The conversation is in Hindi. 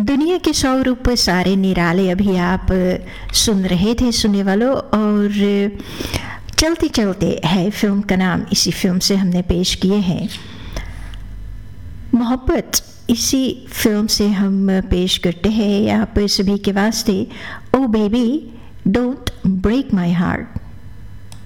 दुनिया के 100 रूप सारे निराले अभी आप सुन रहे थे सुनने वालों, और चलते चलते है फिल्म का नाम, इसी फिल्म से हमने पेश किए हैं मोहब्बत। इसी फिल्म से हम पेश करते हैं आप सभी के वास्ते ओ baby don't break my heart.